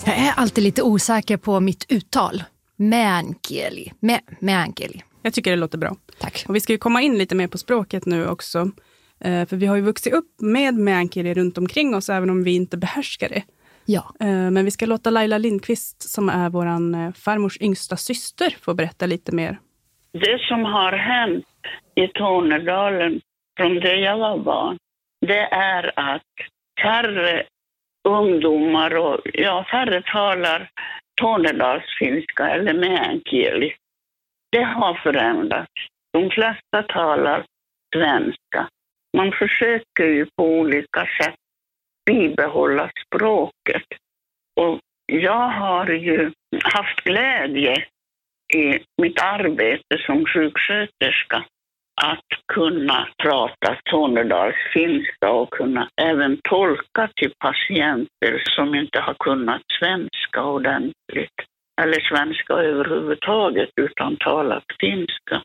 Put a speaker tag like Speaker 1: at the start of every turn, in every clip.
Speaker 1: Jag är alltid lite osäker på mitt uttal. Meänkieli. Meänkieli.
Speaker 2: Jag tycker det låter bra.
Speaker 1: Tack.
Speaker 2: Och vi ska ju komma in lite mer på språket nu också. För vi har ju vuxit upp med meänkieli runt omkring oss, även om vi inte behärskar det.
Speaker 1: Ja.
Speaker 2: Men vi ska låta Laila Lindqvist, som är våran farmors yngsta syster, få berätta lite mer.
Speaker 3: Det som har hänt i Tornedalen från det jag var barn, det är att färre ungdomar och färre talar tornedalsfinska eller meänkieli. Det har förändrats. De flesta talar svenska. Man försöker ju på olika sätt bibehålla språket. Och jag har ju haft glädje i mitt arbete som sjuksköterska att kunna prata tornedalsfinska och kunna även tolka till patienter som inte har kunnat svenska ordentligt. Eller svenska överhuvudtaget utan talat finska.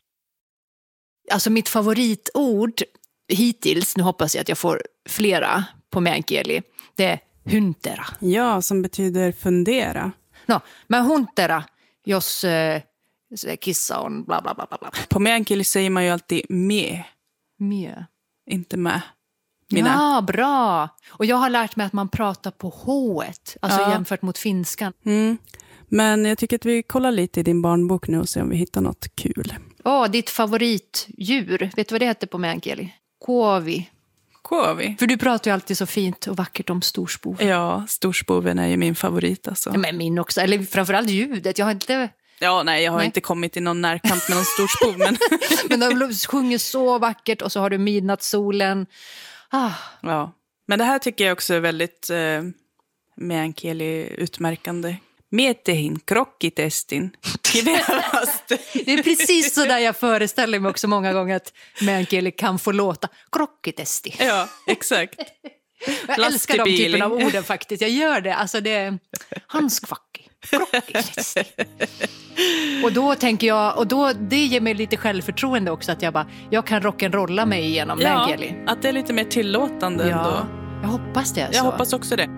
Speaker 1: Alltså mitt favoritord hittills, nu hoppas jag att jag får flera på meänkieli, det är huntera.
Speaker 2: Ja, som betyder fundera.
Speaker 1: No, men huntera, jos kissa on bla bla bla bla.
Speaker 2: På meänkieli säger man ju alltid me.
Speaker 1: Mjö.
Speaker 2: Inte med.
Speaker 1: Ja, bra. Och jag har lärt mig att man pratar på h-et, alltså jämfört mot finskan.
Speaker 2: Mm. Men jag tycker att vi kollar lite i din barnbok nu och ser om vi hittar något kul.
Speaker 1: Ditt favoritdjur, vet du vad det heter på meänkieli? Kovi.
Speaker 2: Kovi?
Speaker 1: För du pratar ju alltid så fint och vackert om storspoven.
Speaker 2: Ja, storspoven är ju min favorit alltså.
Speaker 1: Ja, men min också, eller framförallt ljudet. Jag har inte...
Speaker 2: Ja, nej, jag har inte kommit i någon närkamp med någon storspov.
Speaker 1: Men de sjunger så vackert och så har du midnattssolen.
Speaker 2: Ja, men det här tycker jag också är väldigt meänkieli utmärkande. Mietehin krokkitestin.
Speaker 1: Det är precis så där jag föreställer mig också många gånger att meänkieli kan få låta. Krokkitesti.
Speaker 2: Ja, exakt.
Speaker 1: Jag älskar de typen av orden faktiskt. Jag gör det. Alltså det är handskvacki. Krokkitesti. Och då tänker jag, och då det ger mig lite självförtroende också att jag kan rock'n'rolla mig igenom meänkieli.
Speaker 2: Att det är lite mer tillåtande ändå.
Speaker 1: Jag hoppas det.
Speaker 2: Jag hoppas också det.